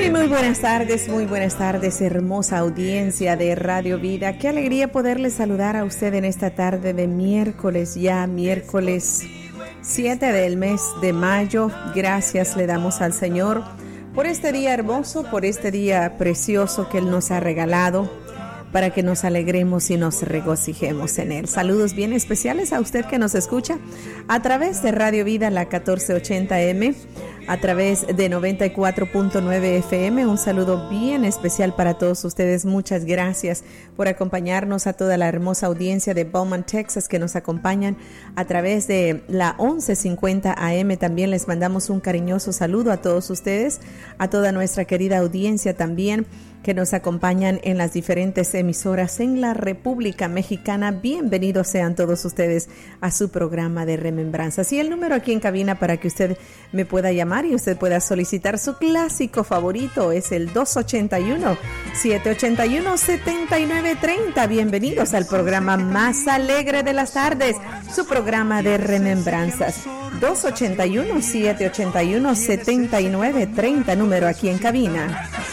muy buenas tardes, hermosa audiencia de Radio Vida. Qué alegría poderles saludar a usted en esta tarde de miércoles, ya miércoles 7 del mes de mayo. Gracias le damos al Señor por este día hermoso, por este día precioso que Él nos ha regalado, para que nos alegremos y nos regocijemos en Él. Saludos bien especiales a usted que nos escucha a través de Radio Vida, la 1480M, a través de 94.9 FM. Un saludo bien especial para todos ustedes. Muchas gracias por acompañarnos, a toda la hermosa audiencia de Beaumont, Texas, que nos acompañan a través de la 1150 AM. También les mandamos un cariñoso saludo a todos ustedes, a toda nuestra querida audiencia también que nos acompañan en las diferentes emisoras en la República Mexicana. Bienvenidos sean todos ustedes a su programa de Remembranzas. Y el número aquí en cabina para que usted me pueda llamar y usted pueda solicitar su clásico favorito es el 281-781-7930. Bienvenidos al programa más alegre de las tardes, su programa de Remembranzas. 281-781-7930, número aquí en cabina.